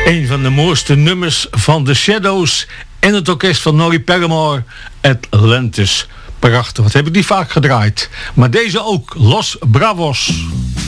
Een van de mooiste nummers van The Shadows en het orkest van Norrie Paramore, Atlantis. Prachtig, wat heb ik die vaak gedraaid. Maar deze ook, Los Bravos.